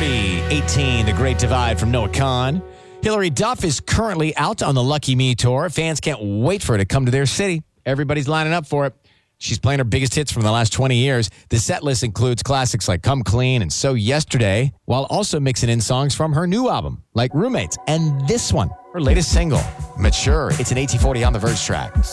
Party 18, The Great Divide from Noah Kahan. Hilary Duff is currently out on the Lucky Me tour. Fans can't wait for her to come to their city. Everybody's lining up for it. She's playing her biggest hits from the last 20 years. The set list includes classics like Come Clean and So Yesterday, while also mixing in songs from her new album, like Roommates, and this one, her latest single, Mature. It's an 1840 on the Verge track.